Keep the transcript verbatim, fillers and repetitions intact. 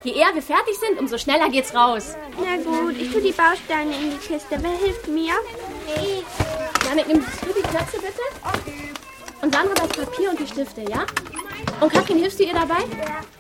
Je eher wir fertig sind, umso schneller geht's raus. Na gut, ich tue die Bausteine in die Kiste. Wer hilft mir? Janik, nimmst du die Klötze bitte? Und Sandra das Papier und die Stifte, ja? Und Katrin, hilfst du ihr dabei? Ja.